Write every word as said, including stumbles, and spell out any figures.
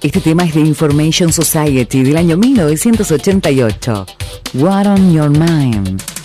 Este tema es de Information Society del año mil novecientos ochenta y ocho. What on Your Mind.